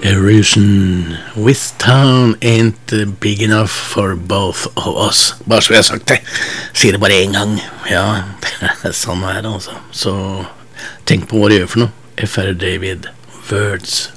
Erosion. This town ain't big enough for both of us. Bare så jeg har sagt det. Sier det bare en gang. Ja, sånn er det altså. Så tenk på hva du gjør for noe. F.R. David. Words.